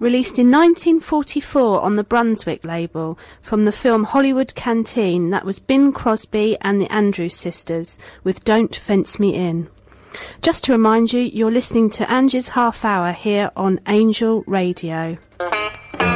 released in 1944 on the Brunswick label from the film Hollywood Canteen. That was Bing Crosby and the Andrews Sisters with Don't Fence Me In. Just to remind you, you're listening to Angie's Half Hour here on Angel Radio.